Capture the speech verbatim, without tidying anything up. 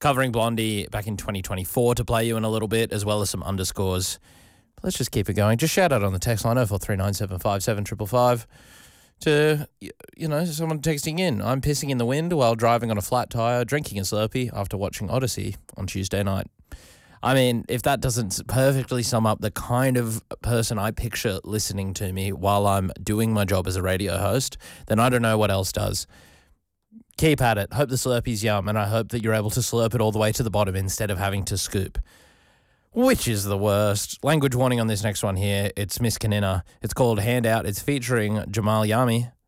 covering Blondie back in twenty twenty-four to play you in a little bit, as well as some underscores. But let's just keep it going. Just shout out on the text line oh four three nine seven five seven five five five to, you know, someone texting in. I'm pissing in the wind while driving on a flat tire, drinking a Slurpee after watching Odyssey on Tuesday night. I mean, if that doesn't perfectly sum up the kind of person I picture listening to me while I'm doing my job as a radio host, then I don't know what else does. Keep at it. Hope the Slurpee's yum, and I hope that you're able to slurp it all the way to the bottom instead of having to scoop. Which is the worst? Language warning on this next one here. It's Miss Kanina. It's called Handout. It's featuring Jamal Yami.